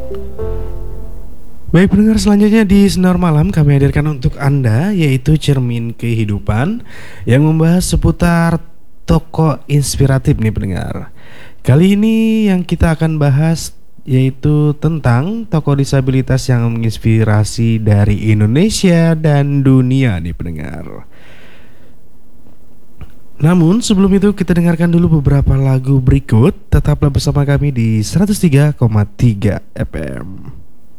Baik pendengar, selanjutnya di Sinar Malam kami hadirkan untuk Anda yaitu Cermin Kehidupan yang membahas seputar tokoh inspiratif nih pendengar. Kali ini yang kita akan bahas yaitu tentang tokoh disabilitas yang menginspirasi dari Indonesia dan dunia nih pendengar. Namun sebelum itu kita dengarkan dulu beberapa lagu berikut. Tetaplah bersama kami di 103,3 FM.